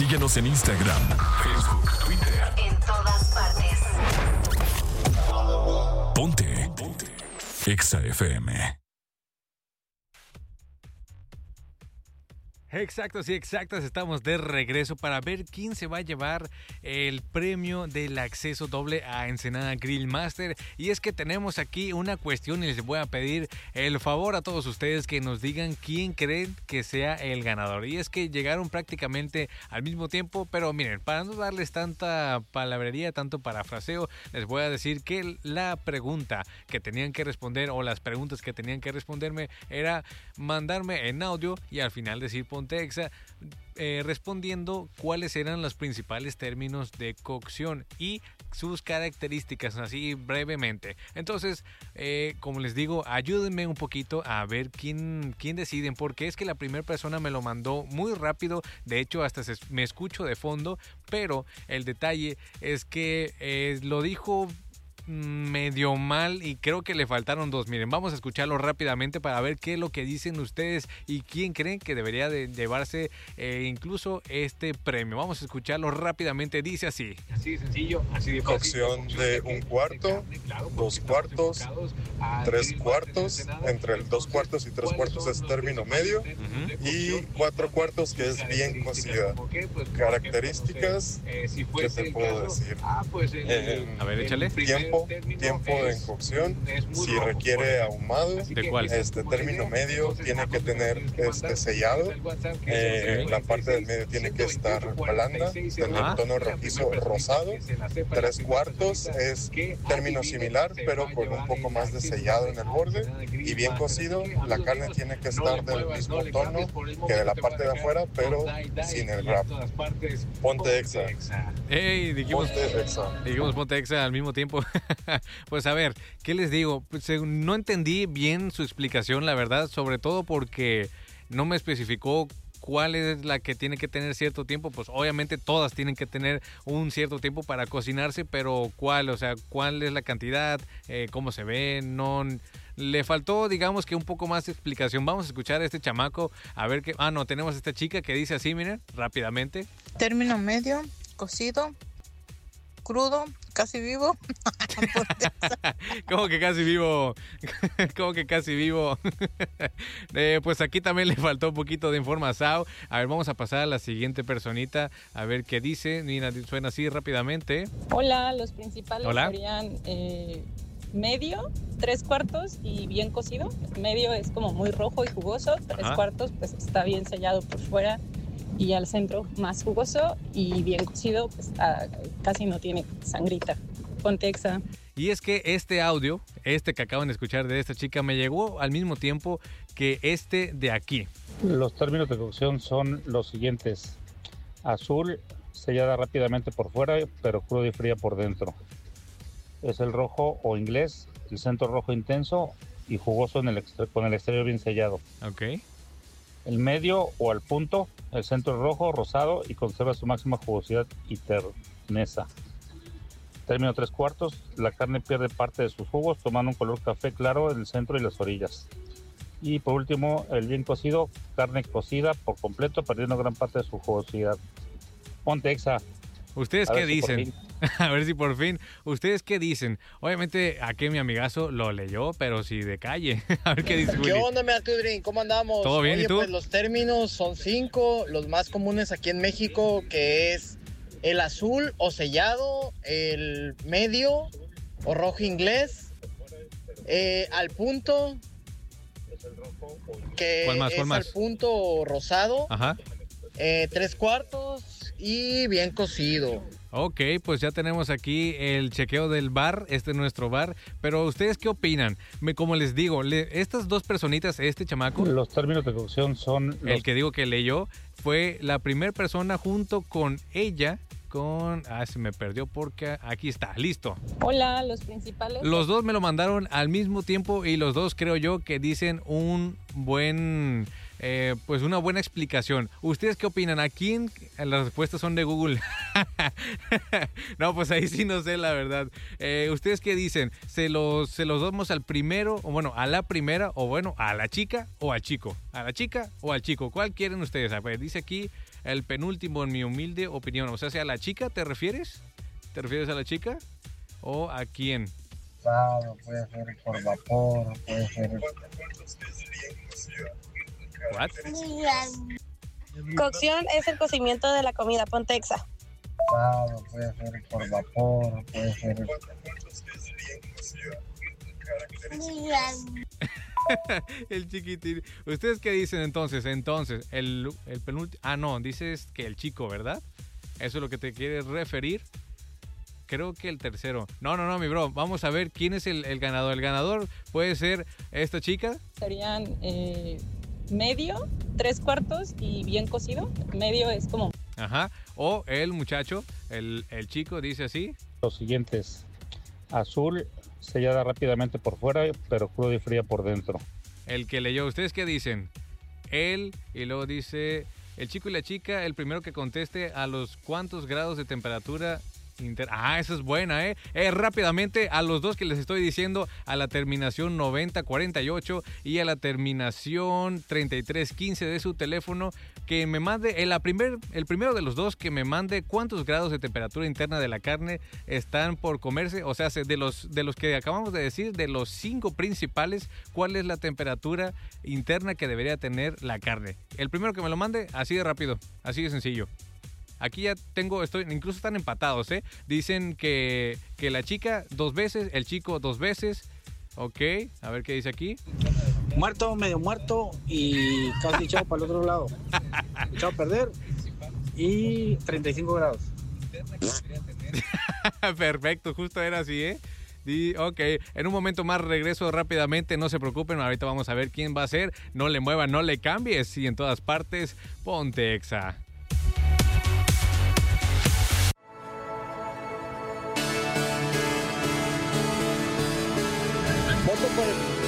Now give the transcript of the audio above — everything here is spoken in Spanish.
Síguenos en Instagram, Facebook, Twitter. En todas partes. Ponte Exa FM. Exactos y exactas, estamos de regreso para ver quién se va a llevar el premio del acceso doble a Ensenada Grill Master. Y es que tenemos aquí una cuestión y les voy a pedir el favor a todos ustedes que nos digan quién creen que sea el ganador. Y es que llegaron prácticamente al mismo tiempo, pero miren, para no darles tanta palabrería, tanto parafraseo, les voy a decir que la pregunta que tenían que responder o las preguntas que tenían que responderme era mandarme en audio y al final decir Ponte Exa, respondiendo cuáles eran los principales términos de cocción y sus características, así brevemente. Entonces, como les digo, ayúdenme un poquito a ver quién deciden, porque es que la primera persona me lo mandó muy rápido, de hecho hasta me escucho de fondo, pero el detalle es que lo dijo medio mal y creo que le faltaron dos. Miren, vamos a escucharlo rápidamente para ver qué es lo que dicen ustedes y quién creen que debería de llevarse incluso este premio. Vamos a escucharlo rápidamente. Dice así. Así de sencillo, así de fácil. Cocción de un cuarto, 2 cuartos, 3 cuartos. Entre el 2 cuartos y 3 cuartos es término medio. Y 4 cuartos que es bien cocida. Características, ¿qué te puedo decir? A ver, échale. Tiempo en cocción, si requiere ahumado. ¿De cuál? Término medio tiene que tener sellado. La parte del medio tiene que estar blanda, tener tono rojizo rosado. 3 cuartos es término similar, pero con un poco más de sellado en el borde y bien cocido. La carne tiene que estar del mismo tono que de la parte de afuera, pero sin el wrap. Ponte Exa. Hey, dijimos Ponte Exa al mismo tiempo. Pues a ver, ¿qué les digo? Pues, no entendí bien su explicación, la verdad, sobre todo porque no me especificó cuál es la que tiene que tener cierto tiempo. Pues obviamente todas tienen que tener un cierto tiempo para cocinarse, pero ¿cuál? O sea, ¿cuál es la cantidad? ¿Cómo se ve? No... Le faltó, digamos que un poco más de explicación. Vamos a escuchar a este chamaco, a ver qué... no, tenemos a esta chica que dice así, miren, rápidamente. Término medio, cocido, crudo, casi vivo. ¿Cómo que casi vivo? ¿Cómo que casi vivo? Pues aquí también le faltó un poquito de información. A ver, vamos a pasar a la siguiente personita, a ver qué dice. Mira, suena así rápidamente. Hola, los principales serían medio, 3 cuartos y bien cocido. Medio es como muy rojo y jugoso. 3 cuartos pues está bien sellado por fuera y al centro más jugoso y bien cocido, pues casi no tiene sangrita. Ponte Exa. Y es que este audio, que acaban de escuchar de esta chica, me llegó al mismo tiempo que este de aquí. Los términos de cocción son los siguientes. Azul, sellada rápidamente por fuera, pero cruda y fría por dentro. Es el rojo o inglés, el centro rojo intenso y jugoso con el exterior bien sellado. Ok. El medio o al punto, el centro rojo, rosado y conserva su máxima jugosidad y terneza. Término 3 cuartos, la carne pierde parte de sus jugos, tomando un color café claro en el centro y las orillas. Y por último, el bien cocido, carne cocida por completo, perdiendo gran parte de su jugosidad. Ponte Exa. ¿Ustedes qué dicen? A ver si por fin. ¿Ustedes qué dicen? Obviamente aquí mi amigazo lo leyó, pero sí de calle. A ver qué dice Willy. ¿Qué onda, mi Artudrín? ¿Cómo andamos? ¿Todo bien? Oye, ¿y tú? Pues los términos son 5, los más comunes aquí en México, que es el azul o sellado, el medio o rojo inglés, al punto, que ¿Cuál más? al punto rosado, Ajá. 3 cuartos y bien cocido. Ok, pues ya tenemos aquí el chequeo del bar, este es nuestro bar, pero ¿ustedes qué opinan? Como les digo, estas dos personitas, este chamaco... Los términos de cocción son... El que digo que leyó fue la primera persona junto con ella, se me perdió porque aquí está, listo. Hola, los principales. Los dos me lo mandaron al mismo tiempo y los dos creo yo que dicen un buen pues una buena explicación. ¿Ustedes qué opinan? Aquí las respuestas son de Google. No, pues ahí sí no sé la verdad. ¿Ustedes qué dicen? ¿Se los damos al primero, o bueno, a la primera, o bueno, a la chica o al chico? ¿A la chica o al chico? ¿Cuál quieren ustedes? A ver, dice aquí el penúltimo en mi humilde opinión. O sea, ¿a la chica te refieres? ¿Te refieres a la chica? ¿O a quién? Puede ser por vapor, puede ser... ¿What? Cocción es el cocimiento de la comida, ponte exa. Puede ser por vapor, puede ser... El chiquitín. ¿Ustedes qué dicen entonces? Entonces, el penúltimo... Ah, no, dices que el chico, ¿verdad? ¿Eso es lo que te quieres referir? Creo que el tercero. No, mi bro. Vamos a ver quién es el ganador. El ganador puede ser esta chica. Serían medio, 3/4 y bien cocido. Medio es como... Ajá. O el muchacho, el chico, dice así. Los siguientes. Azul, sellada rápidamente por fuera, pero cruda y fría por dentro. El que leyó. ¿Ustedes qué dicen? Él, y luego dice el chico y la chica. El primero que conteste a los cuántos grados de temperatura... esa es buena, rápidamente a los dos que les estoy diciendo, a la terminación 9048 y a la terminación 3315 de su teléfono, que me mande, el primero de los dos que me mande cuántos grados de temperatura interna de la carne están por comerse. O sea, de los que acabamos de decir, de los 5 principales, ¿cuál es la temperatura interna que debería tener la carne? El primero que me lo mande, así de rápido, así de sencillo. Aquí ya incluso están empatados, Dicen que la chica 2 veces, el chico 2 veces. Ok, a ver qué dice aquí. Muerto, medio muerto y casi echado para el otro lado. Echado a perder y 35 grados. Perfecto, justo era así, Ok, en un momento más regreso rápidamente, no se preocupen, ahorita vamos a ver quién va a ser. No le muevan, no le cambies, y en todas partes, ponte exa. Voto por el